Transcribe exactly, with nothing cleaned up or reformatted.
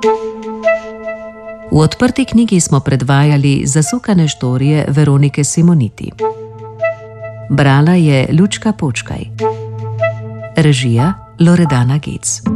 V Odprti knjigi smo predvajali Zasukane štorije Veronike Simoniti. Brala je Lučka Počkaj. Režija Loredana Gec.